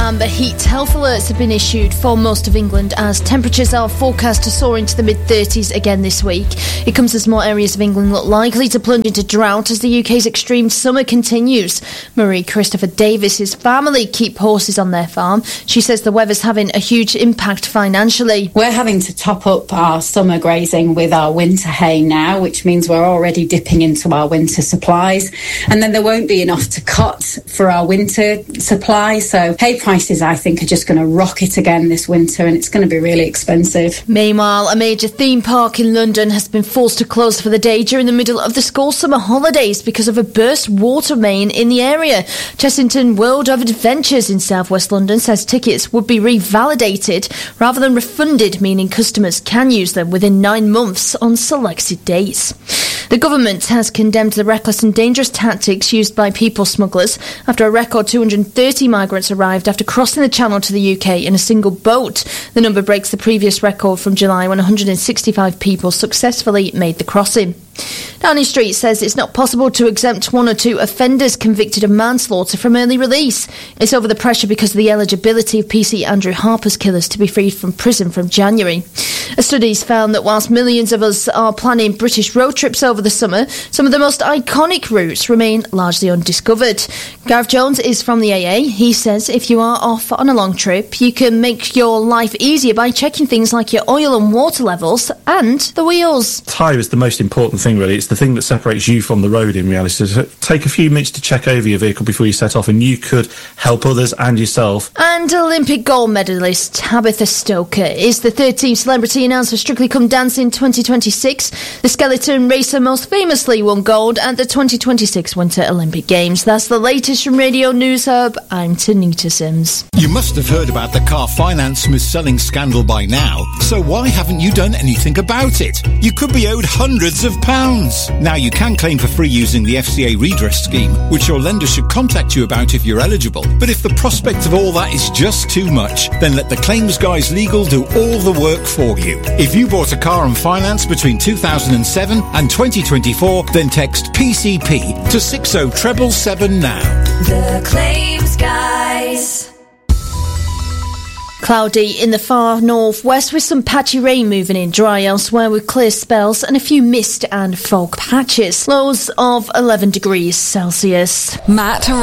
Amber heat health alerts have been issued for most of England as temperatures are forecast to soar into the mid-30s again this week. It comes as more areas of England look likely to plunge into drought as the UK's extreme summer continues. Marie Christopher Davis's family keep horses on their farm. She says the weather's having a huge impact financially. We're having to top up our summer grazing with our winter hay now, which means we're already dipping into our winter supplies. And then there won't be enough to cut for our winter supply. So hay prices, I think, are just going to rocket again this winter, and it's going to be really expensive. Meanwhile, a major theme park in London has been forced to close for the day during the middle of the school summer holidays because of a burst water main in the area. Chessington World of Adventures in southwest London says tickets would be revalidated rather than refunded, meaning customers can use them within 9 months on selected dates. The government has condemned the reckless and dangerous tactics used by people smugglers after a record 230 migrants arrived after crossing the Channel to the UK in a single boat. The number breaks the previous record from July when 165 people successfully made the crossing. Downing Street says it's not possible to exempt 1 or 2 offenders convicted of manslaughter from early release. It's over the pressure because of the eligibility of PC Andrew Harper's killers to be freed from prison from January. A study's found that whilst millions of us are planning British road trips over the summer, some of the most iconic routes remain largely undiscovered. Gareth Jones is from the AA. He says if you are off on a long trip, you can make your life easier by checking things like your oil and water levels and the wheels. Tyre is the most important thing, really. It's the thing that separates you from the road in reality. So take a few minutes to check over your vehicle before you set off, and you could help others and yourself. And Olympic gold medalist Tabitha Stoker is the 13th celebrity announced for Strictly Come Dancing 2026. The skeleton racer most famously won gold at the 2026 Winter Olympic Games. That's the latest from Radio News Hub. I'm Tanita Sims. You must have heard about the car finance smooth selling scandal by now, so why haven't you done anything about it? You could be owed hundreds of pounds. Now you can claim for free using the FCA redress scheme, which your lender should contact you about if you're eligible. But if the prospect of all that is just too much, then let the Claims Guys Legal do all the work for you. If you bought a car on finance between 2007 and 2024, then text PCP to 60777 now. The Claims Guys. Cloudy in the far northwest with some patchy rain moving in, dry elsewhere with clear spells and a few mist and fog patches. Lows of 11 degrees Celsius. Matt